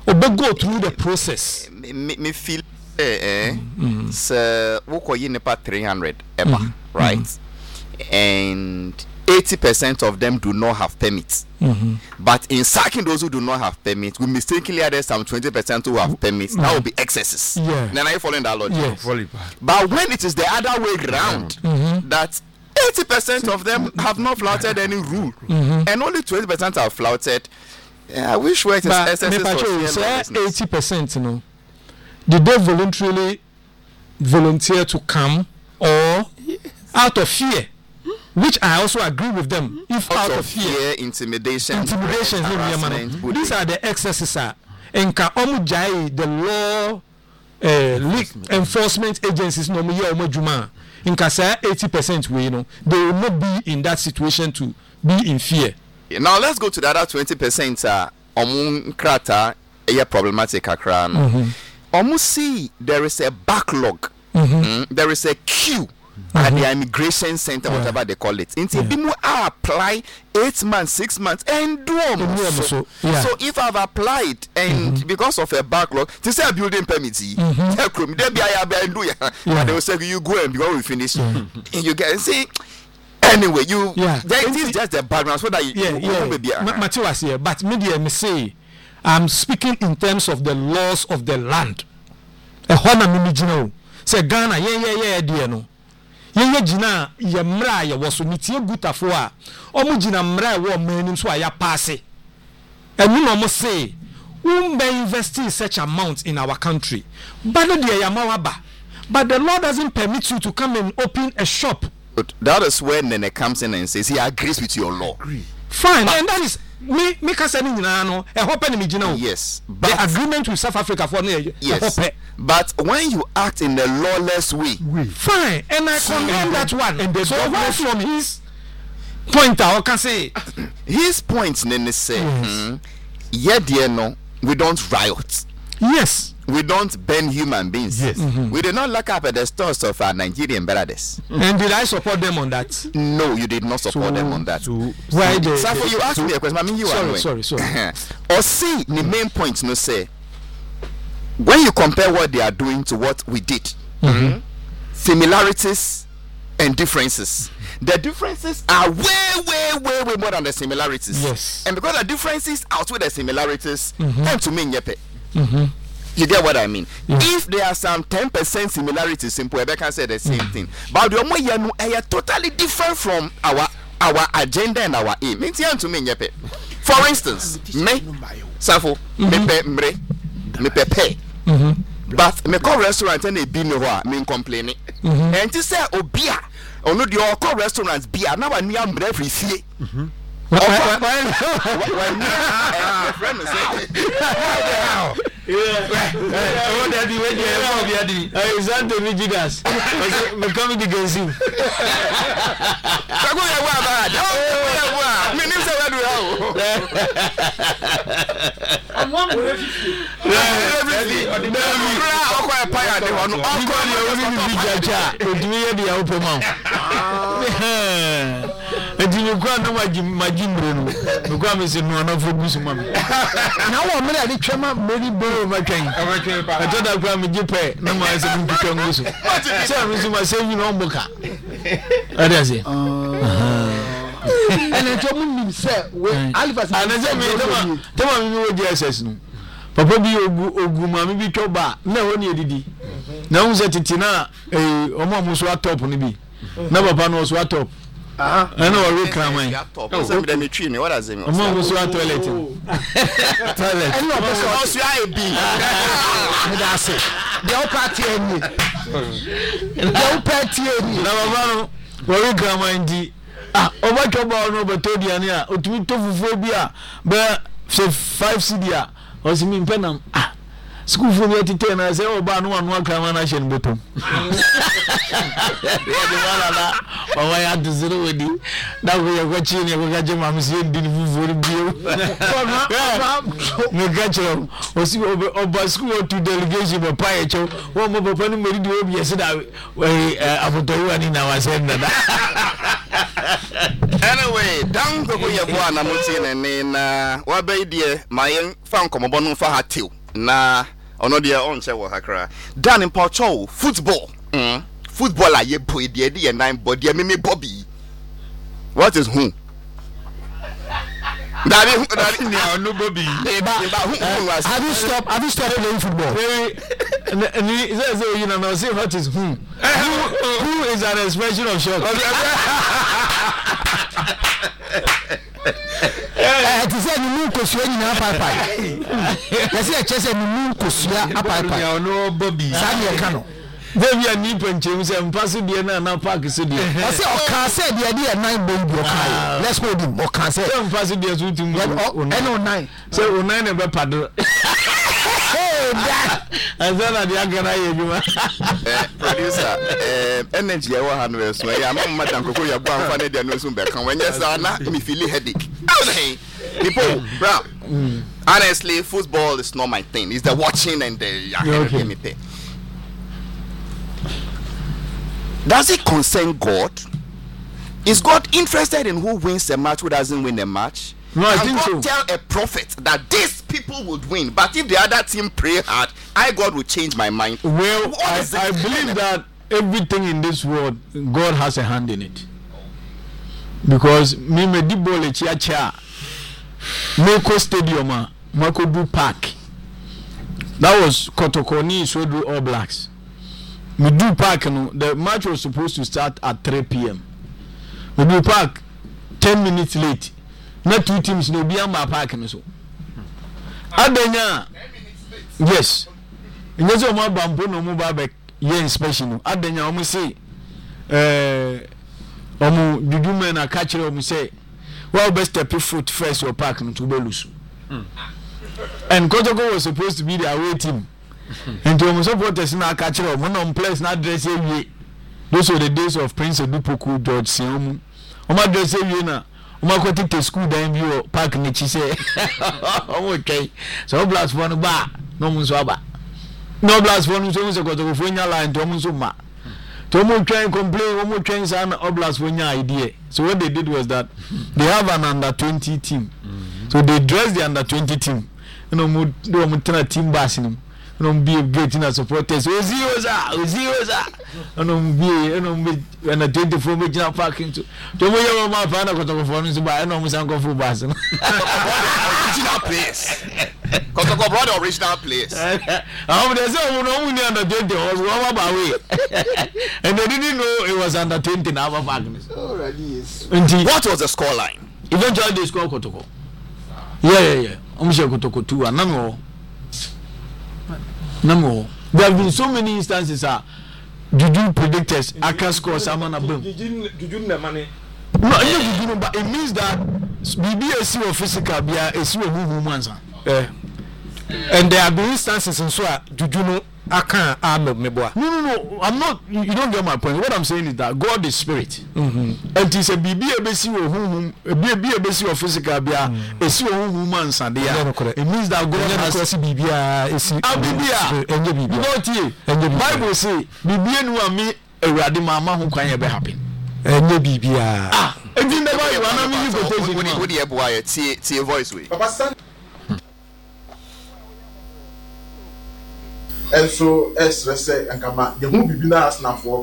go through the process. Me feel so we call you 300 ever, right? And 80% of them do not have permits. But in sacking those who do not have permits, we mistakenly added some 20% who have permits. That will be excesses. Then are you following that logic? Yes. But when it is the other way around, that 80% of them have not flouted any rule, and only 20% have flouted. I wish where it is excesses. But 80%, you know, did they voluntarily volunteer to come or out of fear? Which I also agree with them. If out of fear, intimidation, these are the excesses. And the law enforcement agencies no in 80% way, you know, they will not be in that situation to be in fear. Now let's go to the other 20%. Krata problematic akran. See there is a backlog. There is a queue. At the immigration center, whatever they call it. Until people apply 8 months, 6 months, and do almost. So if I've applied and because of a backlog, to say a building permit, they will say you go and before we finish, and you can see. Anyway, that is just the background so that Matthew was here, but media may say I'm speaking in terms of the laws of the land. A honor mimijino say Ghana, dear no. Ye jina ye mra ye woso nitie gutafo a omo jina mra wo manim so aya passe and you no say we may invest in such amount in our country but no dey yamawaba but the law doesn't permit you to come and open a shop. That is when Nene comes in and says he agrees with your law. Fine, and that is me ka say ni nyina no e hope ni gina. Yes, but the agreement with South Africa for no yes. But when you act in a lawless way, fine, and I condemn that one. And the government from his point, I can say his point. Nene say, dear no, we don't riot. Yes, we don't burn human beings. Yes, we did not lock up at the stores of our Nigerian brothers. And did I support them on that? No, you did not support them on that. Why so you asked me a question. I mean, you sorry. Or see the main point. No say. When you compare what they are doing to what we did, similarities and differences, the differences are way more than the similarities. Yes. And because the differences outweigh the similarities, and to me, you get what I mean? If there are some 10% similarities, simple, I can say the same thing. But the more you are totally different from our agenda and our aim. To me, for instance, me, Safo, me pepe. But me call restaurant and they be me complaining. And to say obia, or no the call restaurants be now and me am every fee. You can't know my Jimbro. You can't say no, no, for Busman. Now I'm ready to come up, maybe borrow my king. I thought I'd come with Jipe. No, I said, you can listen. So I say, you know, Boca. I does it. And I told him, sir, Alphas, and I said, tell me, you would yes, no. Papa be Oguma, maybe Toba, no one did. Now, set it in a almost what top on the bee. Never pan was what top. I know a real crime. What does it mean? Among us, toilet. And also, I be. That's it. The party. The party. Now, very grandma indeed. Over trouble, no, but Todiania, or to phobia, but 5 CDA, or Simin Penam. School for me to 10, I say, oh, but no one can nation bottom. Oh, I had to zero with you. Now we are watching you. We got your mom saying, did you for the bill? We got you. Was you over school to delegation of Piacho? One more open with you yesterday. About the one in our sender. Anyway, down to your one, I'm saying, and then what baby, my young fan come on for her too. na ono de on che wo hakra dan in paucho football football aye boy de nine body me Bobby. What is who? Daddy no Bobby. Have you stopped playing football? You know, say what is who? Who is an expression of shock? Ti say ni kosua nyina paipai. Ya say chese ni kosua apaipai. No Bobby. Sani e ka no. Baby a ni panche say mpaso de na park so de. I say o kan say de nine baby o kan. Let's hold him. O kan say mpaso de so tum. No 9. Say o 9 e be padro. Hey, that. I said that you gonna hear producer energy e wa ha no so ya mama dan kokoro ya gba amfa ne de no so be kan when yes na me feel headache. People, bro. Honestly, football is not my thing. It's the watching and the Does it concern God? Is God interested in who wins a match, who doesn't win a match? No, I think God tell a prophet that these people would win, but if the other team pray hard, God will change my mind. Well, I believe that everything in this world, God has a hand in it. Because me di ball chia Meko Stadium, Makobu Park. That was Kotokoni Sodru All Blacks. Medu Park, the match was supposed to start at 3 p.m. Medu Park, 10 minutes late. Not two teams no be on my park so. Adenya. Yes. Nyezo mo bambo no mo ba be ye inspection. Adenya o mo say omo dudume na catch o mo say well best step foot first your park no to be lose. And Kotoko was supposed to be the away team. And to supporters na catch o mo no place na dress ewie. Those were the days of Prince Edupoku George Siamu. O ma dress ewie na umakwati te school dan bi o park ni chi say omo twai so blast for no ba no mun so aba no blast for no so Kotoko fo nya line to mun so ma to mun twai complain omo twai say na blast for nya idea. So what they did was that they have an under 20 team. So they dress the under 20 team. You know mo do mo tena team bass ni no be great in supporters Ozioza no be no be na 24 me jina parking to mo yo ma fa na Kotoko for no so ba no mo san go full bass no original place Kotoko brought the original place they say no we under 20 was one ba way and they didn't know it was under 20 na ba parking already yes. What was the score line? Eventually they scored Kotoko. Yeah omo Kotoko 2 anamo. No, there have been so many instances. Juju predictors, I can score someone above. Juju the money. No, but it means that BBSC or physical be a woman. And there have been instances in so Juju no I can't me boy. No, I'm not. You don't get my point. What I'm saying is that God is spirit. And it's a BBSC or whom BBSC or physical be a see woman. It means that God has BBA. Bible say BBA no me awurade mama ho kwan ye be happen. Enye BBA. And in the Bible I mean you go take what the boy tie voice way. Papa stand. And so express and come out the who be na Arsenal for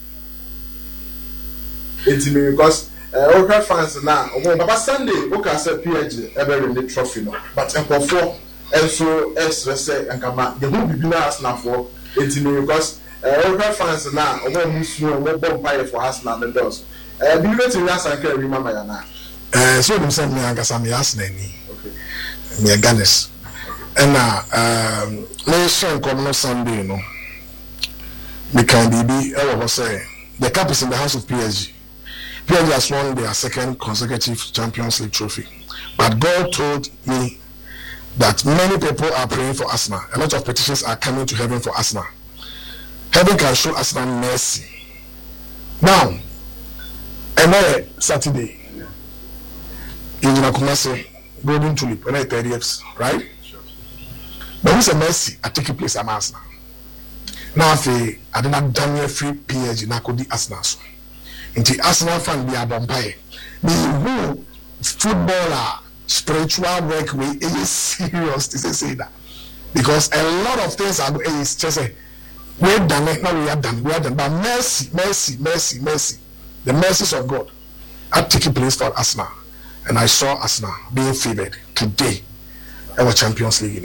it me because Oka fans now Papa Sunday Oka say PSG ever win the trophy no but for and so express and come out the who be na Arsenal for it me because Oka fans now musu bomb fire for Arsenal and those be waiting last and carry remember ya na so them say me angasa me Arsenal ni okay me Ganes and let's come no Sunday, no. We can be say the cup is in the house of PSG. PSG has won their second consecutive Champions League trophy. But God told me that many people are praying for Arsenal. A lot of petitions are coming to heaven for Arsenal. Heaven can show Arsenal mercy. Now, and Saturday, in Kumasi, Golden Tulip, and 30th, right? But who's a mercy? I take a place at Arsenal. Now, I didn't done free PSG. Now, could the Arsenal? Into Arsenal fan be a vampire. The who footballer spiritual work way is serious. This is say that. because a lot of things are just say we've done it, now we are done, but mercy, the mercies of God are taking place for Arsenal, and I saw Arsenal being favored today our Champions League.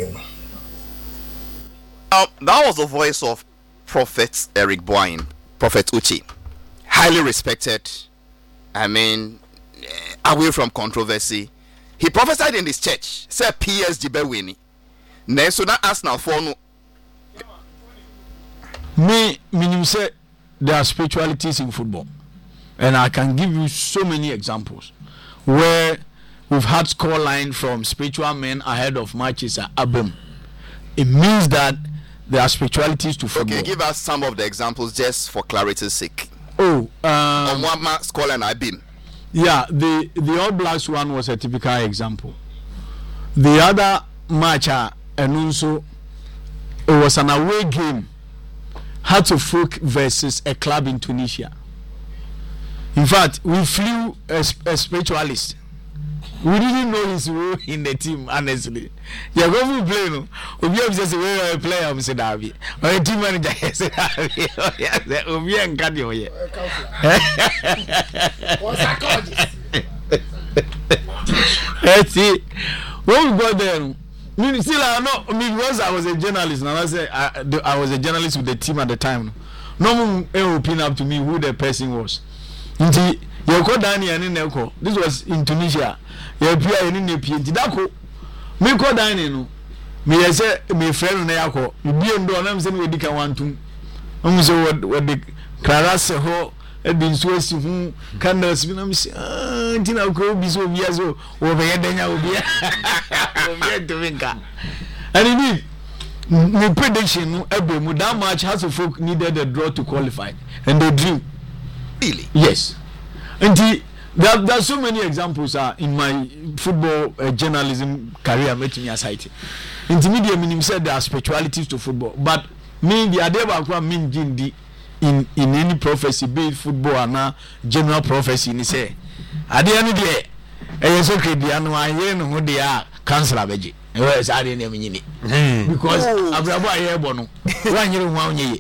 That was the voice of Prophet Eric Boyne, Prophet Uche, highly respected. I mean, away from controversy. He prophesied in his church, said PSG be winning. So that Arsenal for no. Me say there are spiritualities in football, and I can give you so many examples where we've had score line from spiritual men ahead of matches at Abem. It means that there are spiritualities to football. Okay, give us some of the examples just for clarity's sake. On one match score line Abem. Yeah, the All Blacks one was a typical example. The other match, and also it was an away game, Hartlepool versus a club in Tunisia. In fact, we flew a spiritualist. We didn't know his role in the team, honestly. Yeah, when we play, no, we have just a player, I'm saying, Davi. Or a team manager, yes, Davi. We ain't got you yet. What's that called? Let's see. When we got there, still, because I was a journalist, and I said I was a journalist with the team at the time. No one opened up to me who the person was. This was in Tunisia. Me ko Dani no. Me say me friend na yakọ. Bi ndo na me say we dika wantum. Am say what the class ho e bin so asi hu candles bi na me say ntina ko bi so bi aso wo be yedanya obi. Obi to minka. And indeed my prediction no ebemu that match has a folk needed a draw to qualify, and they drew. Really? Yes. And there are so many examples in my football journalism career making me aside. Intermediate meaning said there are spiritualities to football, but me the idea about mean in any prophecy, be it football or now general prophecy, ni say at the end of the day, it's okay. The annual who they are cancel abeji. Because Abrabo aye bono one year one year.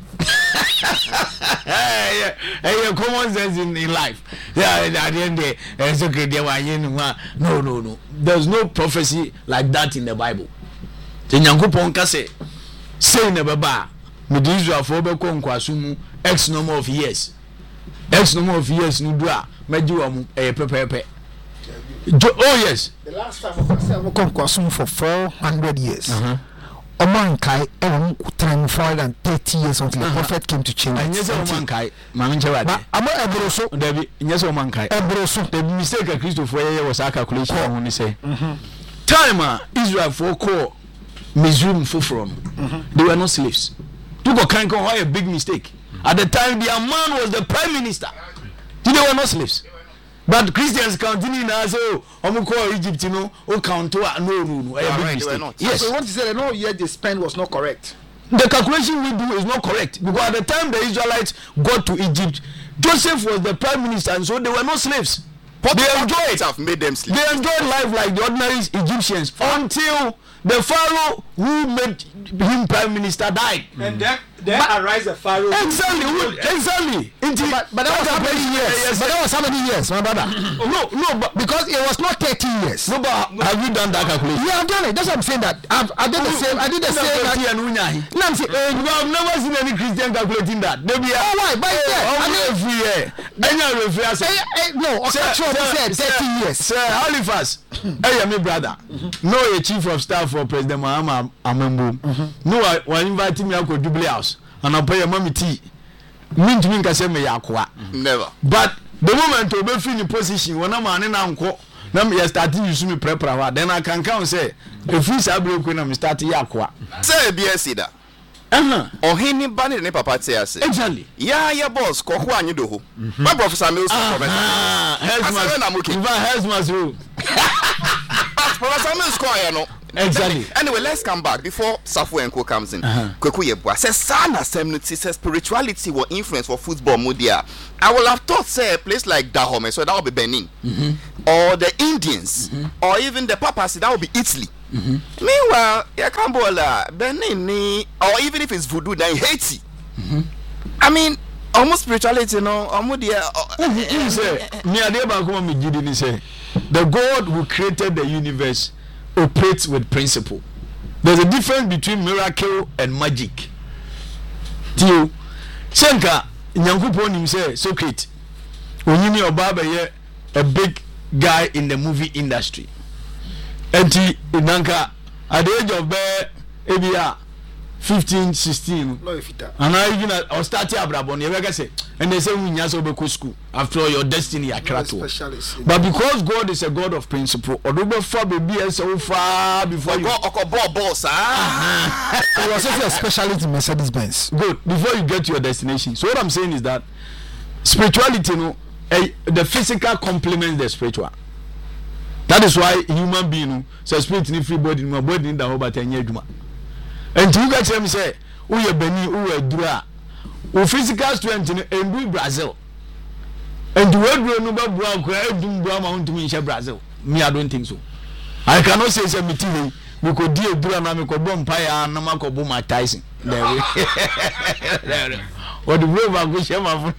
Hey, common sense in life. Yeah, at the end it's okay. There no. There's no prophecy like that in the Bible. The Nyankopon ka say in the Bible, me Israel for be ko nkwaso X number of years. X number of years no do a meji wa mu pepepe. Oh yes. The last time I come Kwasum for 400 years. Omankai time 430 years until the prophet came to change. And yes, Omankai, Maminchawadi. I'm Ebroso, Debbie, yes, Omankai. Ebroso, the mistake of Christopher was a calculation when he say. Time Israel for core Mizum Fufron. They were not slaves. Tuko Kanko a big mistake. At the time, their man was the prime minister. They were not slaves. But Christians continue now, so Egypt, no, count to no, yes. So what you said, no, yet the spend was not correct. The calculation we do is not correct because at the time the Israelites got to Egypt, Joseph was the prime minister, and so they were not slaves. They made them slaves. They enjoyed life like the ordinary Egyptians until the Pharaoh who made him prime minister died. And then arise a Pharaoh. Exactly. But that was how many years? But that was how many years, my brother? No, but because it was not 30 years. No, but have you done that calculation? Yeah, I've done it. That's what I'm saying. That I did the same. I did the same. No, I'm saying I've never seen any Christian calculating that. They be why? But every year. No, said 30 years. Sir Halifax, hey, my brother. No, a chief of staff for President Mahama Amembu. No, one invited me to Jubilee House. And I'll pay your mommy tea. Mean to me, I say, never. But the moment to be in the position when I'm an uncle, now me starting to use me prepare. Then I can count say, if we say when I'm starting Yakwa. Say, BSC that. Or any banner in Papa says, exactly. Yeah, boss, Kohuan, you do. My Professor Mills, Professor Mills, exactly. Anyway, let's come back before Safu and Co comes in. Kwekuyebwa says sana semnity says spirituality will influence for football media. I will have thought say a place like Dahomey, so that will be Benin, or the Indians, or even the Papacy, that will be Italy. Meanwhile, Yakambola, Benin, or even if it's voodoo, then Haiti. I mean, almost spirituality, no, almost the. The God who created the universe operates with principle. There's a difference between miracle and magic. Tio, Senka, Nyankupon himself, Socrates, Onyini Obaba, a big guy in the movie industry. And he, Nanka, at the age of ABR 15, 16, and I even I started Abrabon, and they say we need to go school. After all, your destiny are cracked. But because God is a God of principle, or do far be so far before you go boss. It was also a specialty in Mercedes Benz. Good before you get to your destination. So what I'm saying is that spirituality, the physical complements the spiritual. That is why human being, so spirit in free body, my body in the whole but and you guys hear me say, "Oh, you Beni, oh, you Dura, oh, physical strength in do Brazil." And the word no Brown, do Brown Mountain in Brazil. Me, I don't think so. I cannot say some material. We could deal Dura Namiko Bompire, Namako Boma Tyson. What the room I wish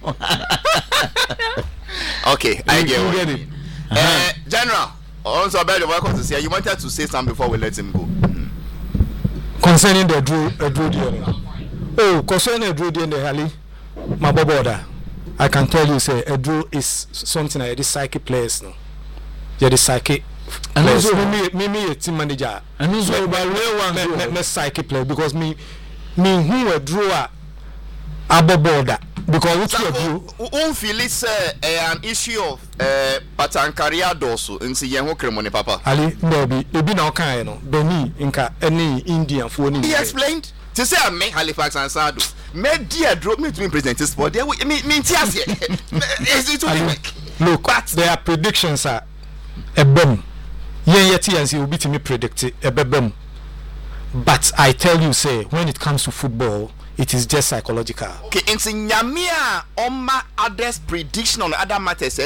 Okay, I get it. General, also about the work to say you wanted to say something before we let him go. Concerning the draw deal. Oh, concerning the draw deal in the Hali, my border. I can tell you, say, a draw is something like this psychic players. No, you're the psychic. And also, me a team manager. And also, by real one, me psychic player because me who a drawer, above border. Because what's your view? Who feel it's an issue of Patankaria dosu in si yenho kremoni papa. Ali, maybe ebi na okan no Beni inka any Indian for ni. He explained to say I make Halifax and Sado. Me dear drop me to be president sport. There me tias here. Is it to look, but there are predictions are a bomb. Yeti and see will be to me predict a bomb. But I tell you, say when it comes to football, it is just psychological. Okay, in Nyamia, Oma others prediction on other matters,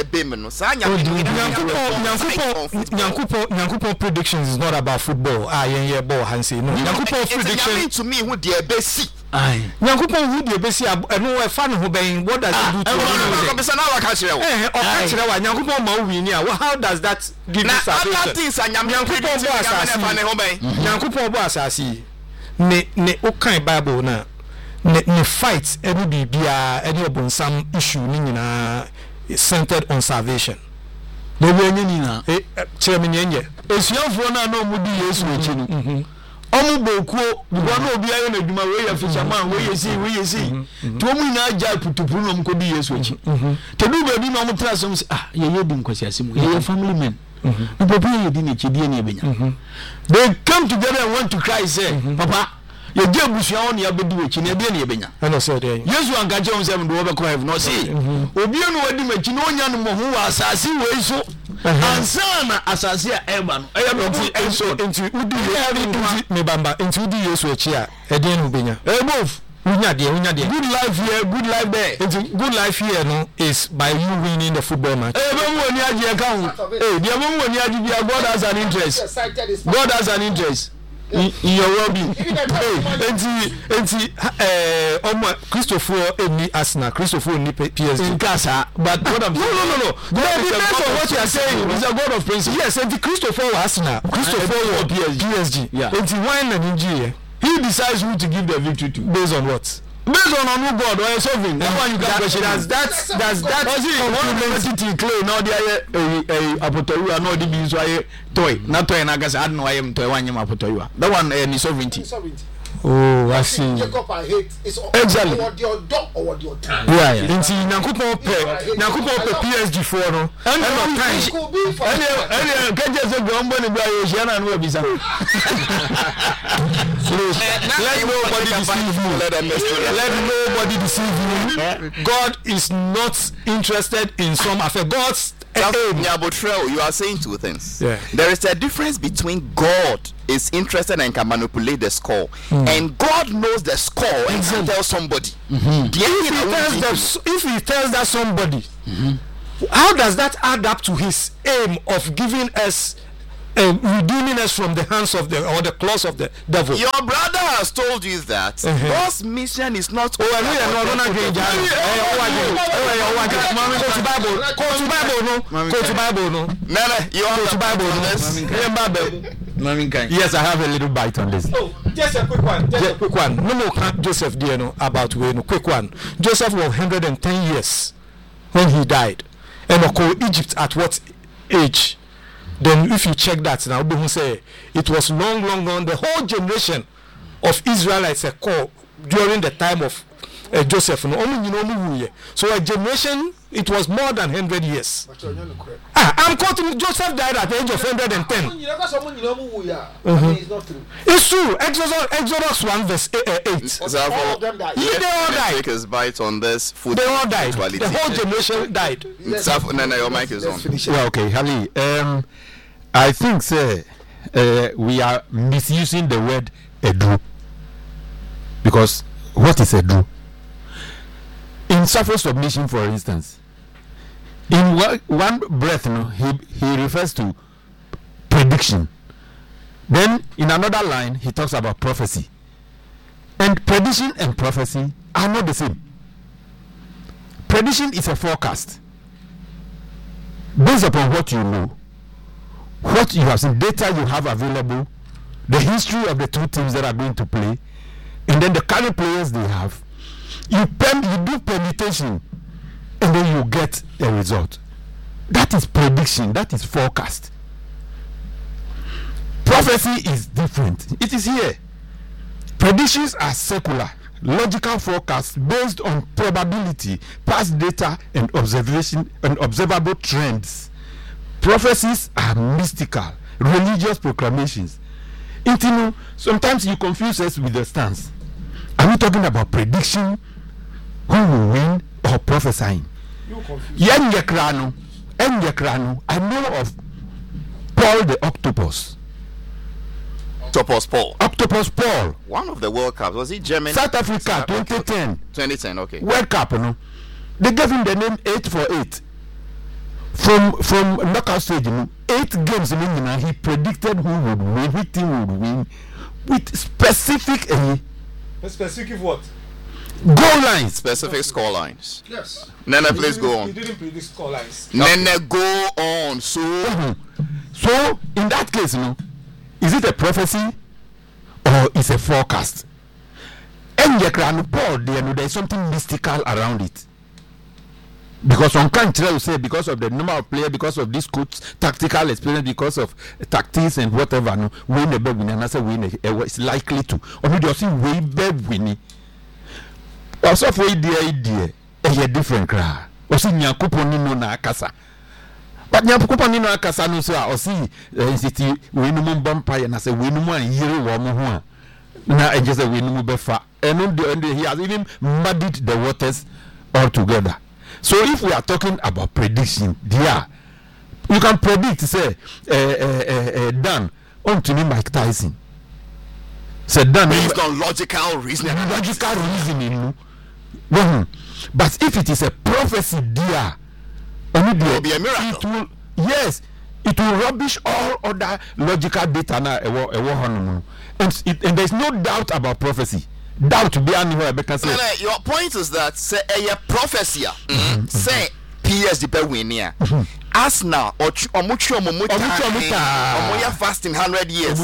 Nyankupo predictions is not about football. Ball Hansi. No, Nyankupo prediction to me who the best. Nyankupo who the best. I know a fan who being what does it do to how does that give you salvation? Ne okay Bible na. Ne fight any bibia any obonsam issue ni nyina centered on salvation. They be any na chairman yenye esuafo na na omudi Yesu echi no omu bokuo because na obi ayo na dwuma we ya fisherman we yesi to omu na agya putupuru no mkodi Yesu echi te du be bi na omu tra som ye di nkwasi asemu ye family men na papa ye di ne chidie na ebenya they come together and want to cry say papa you get bushia on ya bedi wechi na ebe na ebenya and say there Yesu anka je on say do obekọ heaven no see obi enu wadi mechi na onya no mo ho wa asase we so ansa na asase a eba no eya no so enti udi me bamba enti udi Yesu echi a ede na obenya both unya de good life here good life there enti good life here no is by you winning the football match be mo ni aje ka ho dia mo ni aje bia God has an interest in your well-being. Christopher any Arsenal, Christopher any PSG. In casa, but what I'm saying, no. Depends on what you are saying. He's a God of principle. Yes, and Christopher Arsenal, Christopher PSG. Yeah, and wine and Nigeria. He decides who to give the victory to. Based on what? Based on who God or sovereign. That's why you can question. Does that City clay now there a apotoyu no the be so toy not toy na gas I don't know I am toy one yam apotoyu that one any sovereignty. Oh, I see. Jacob I hate is exactly what your dog or what your time. Yeah. Inti Nyankopon pe PSG for no. And can just go on when you share and we be so. Let nobody deceive you. God is not interested in some affair. God's you are saying two things. Yeah. There is a difference between God is interested and can manipulate the score, and God knows the score and can tell somebody. If he tells that somebody, how does that add up to his aim of giving us redeeming us from the hands of the claws of the devil. Your brother has told you that God's mission is not. Go to Bible, no. Nana, you are to Bible, no. Yes, I have a little bite on this. Oh, just a quick one. No more Joseph, dear, no, about when quick one. Joseph was 110 years when he died, and Egypt at what age? Then if you check that now, we say it was long. The whole generation of Israelites called during the time of Joseph. So a generation, it was more than 100 years. I'm quoting Joseph died at the age of 110. It's not true. It's true. Exodus 1 verse 8. All of them died. Yeah, they all died. Take his bite on this food. They all died. The whole generation died. Nana, your mic is on. Well, okay, Hali. I think, sir, we are misusing the word edru. Because what is edru? In suffrage submission, for instance, in one breath, he refers to prediction. Then in another line, he talks about prophecy. And prediction and prophecy are not the same. Prediction is a forecast based upon what you know, what you have seen, data you have available, the history of the two teams that are going to play, and then the kind of players they have. You do permutation, and then you get a result. That is prediction. That is forecast. Prophecy is different. It is here. Predictions are secular, logical forecasts based on probability, past data, and observation and observable trends. Prophecies are mystical, religious proclamations. Sometimes you confuse us with the stance. Are we talking about prediction, who will win, or prophesying? I know of Paul the Octopus. Octopus Paul. One of the World Cups. Was he German? South Africa, 2010. 2010, okay. World Cup, They gave him the name 8 for 8. From knockout stage, 8 games, he predicted who would win, which team would win, with specific Specific what? goal lines. Specific score lines. Yes. Nana, please go on. You didn't predict score lines. Nana, go on. So in that case, is it a prophecy or is a forecast? And Paul, there is something mystical around it. Because on country will say because of the number of players, because of this coach tactical experience, because of tactics and whatever, win a bed winning, and I say win it's likely to. Or maybe you see way bed winning. Also for idea, a different cry. Or see Nyakuponi no na akasa. But Nyakuponi no akasa no so or see city winum bumpire and I say winum and yiri woman. Now I just say winum befa. And he has even muddied the waters altogether. So if we are talking about prediction, you can predict, say, Dan, on to me Mike Tyson. Say Dan based on logical reasoning. But if it is a prophecy, it will be a miracle. It will rubbish all other logical data now. And there's no doubt about prophecy. Doubt to be anywhere because your point is that say a prophecy say PSG be win here Arsenal or omuchi fasting 100 years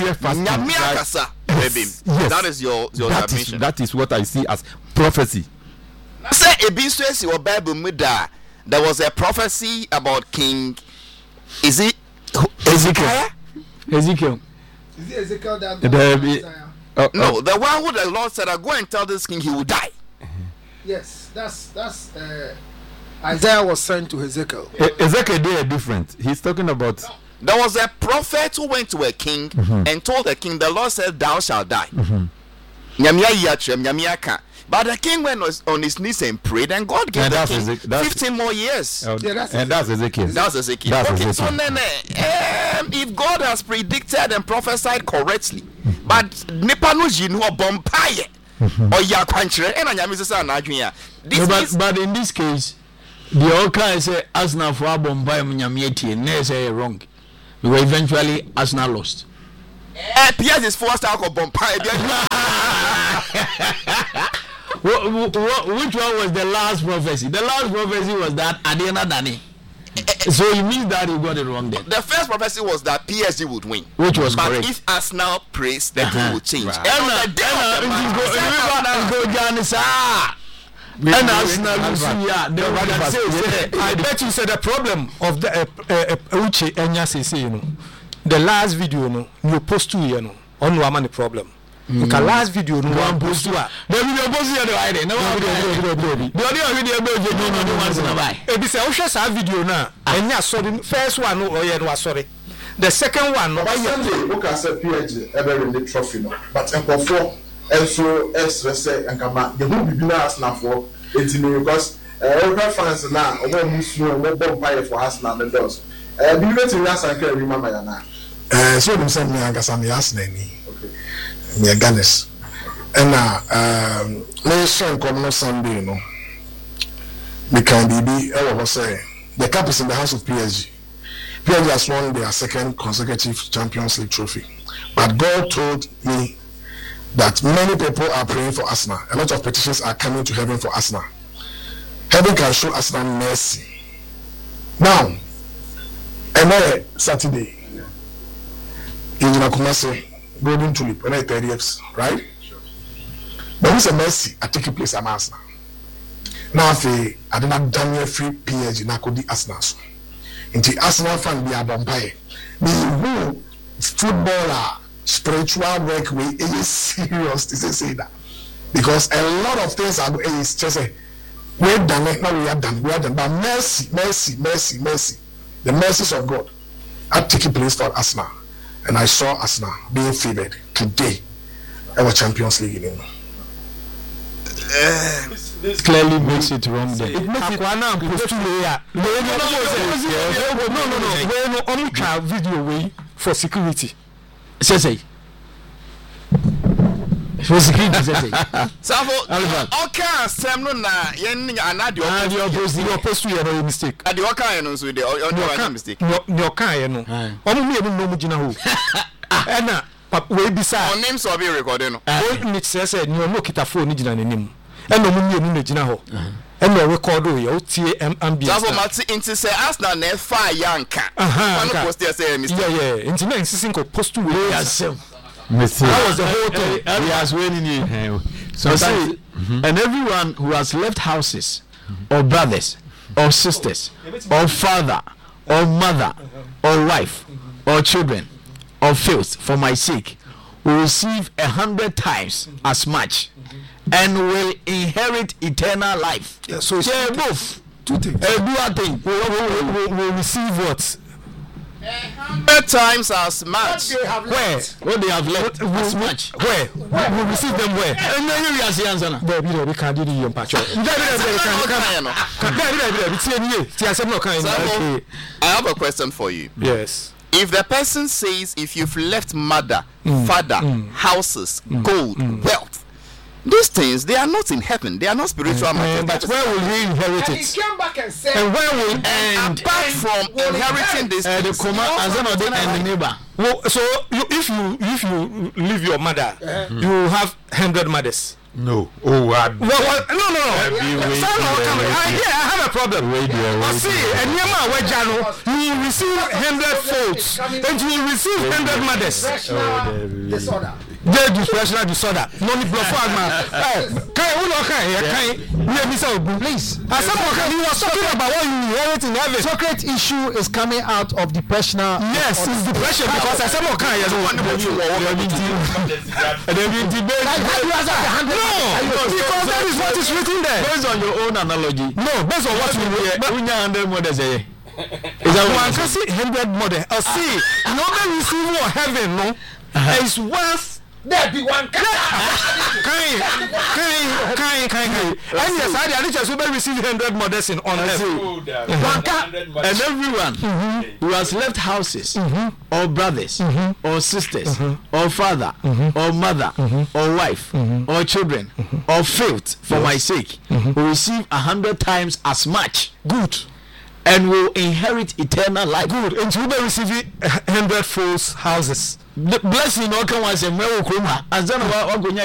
that is your submission. That is what I see as prophecy. Say a business your Bible muda there was a prophecy about King is it Ezekiel Is it Ezekiel that no, the one who the Lord said, "I go and tell this king he will die." Yes, that's Isaiah was sent to Ezekiel. Ezekiel they are different. He's talking about. There was a prophet who went to a king and told the king, "The Lord said, thou shalt die." But the king went on his knees and prayed, and God gave the king 15 more years. That's Ezekiel. That's Ezekiel. Okay, so then, if God has predicted and prophesied correctly, but Nipanuji no bompaye or yakwanchre, and but in this case, the Oka say Asna for bompaye munyamieti, and say wrong. Because eventually Arsenal lost. PSG is 4-star of Bompire. Which one was the last prophecy? The last prophecy was that Adena Dani. So it means that you got it wrong then. The first prophecy was that PSG would win, which was but correct. If Arsenal prays, the thing will change. Right. I bet you said the problem of the Uche Enya Sese, you know, the last video, no, you post to you know, on one the problem. Because last video no one post to the video post to the right. No video no once in a while. If it's a share video now, and yeah, sorry, first one no was sorry. The second one no. Sunday, look at PSG ever in the trophy no, but for and so say and come out the who be now now for 18 because European fans now one Muslim one Bompire for Arsenal and those. Be waiting last and carry remember now. So them send me Ankasa me Arsenal ni. Me Ganes. And let's show come Sunday no. Me can be I was say the cup is in the house of PSG. PSG has won their second consecutive Champions League trophy. But God told me that many people are praying for Arsenal. A lot of petitions are coming to heaven for Arsenal. Heaven can show Arsenal mercy. Now, another Saturday, in Kumasi, Golden Tulip, and 30th, right? But who's a mercy? I take a place at Arsenal. Now, I did not done free PSG, Nakodi Arsenal. Into Arsenal fan be a vampire. Me who footballer. Spiritual work way is serious to say that because a lot of things are just say we're done it now we are done but mercy the mercies of God are taking place for Arsenal and I saw Arsenal being favored today our Champions League in this clearly makes it wrong there. It makes it no video way for security. Say for security say Savo okay sem no na yen anadi opposed to your mistake ade okay no so dey on mistake no okay no omo me no mo gina ho na we bisa on name so be recording no o ni say ni o kita phone gina nanim e no mo me no gina ho and the record you tie ambience Savo mati into say Arsenal na fa yanka one post there say mistake yeah into na insisting ko post to we yourself. That was the whole thing. He has winning you. So see, and everyone who has left houses, or brothers, or sisters, or father, or mother, or wife, or children, or filth for my sake, will receive 100 times as much, and will inherit eternal life. Yeah, so share both. Two things. Will receive what? 100 times as much. Where? What they have left as much. Where? We receive them where? And then you are saying answer. We can't do the patch. I have a question for you. Yes. If the person says if you've left mother, father, houses, gold, wealth, these things, they are not in heaven. They are not spiritual matters. But where will he inherit it? He came back and said, and where will end? Apart from inheriting this, the command and the neighbor. Well, so if you leave your mother, you have 100 mothers. No. Oh, no. I have a problem. See, and you will receive 100 folds, and you will receive 100 mothers. Disorder. Depressional disorder. No need to please. As someone he was talking about what you inherit in heaven. Socrates' issue is coming out of depressional. Yes, it's depression because as someone can no, because that is what is written there. Based on your own analogy. No, based on what you 100 mothers say. Is that one can see 100 mothers? See, nobody receive what heaven no is worth. There be one kind. And yes, I did just receive 100 mothers in on earth. And everyone who has left houses, or brothers, or sisters, or father, or mother, or wife, or children, or filth for my sake, will receive 100 times as much. Good. and will inherit eternal life. Good. And you will receive 100 false houses. The blessing no can was a miracle. And then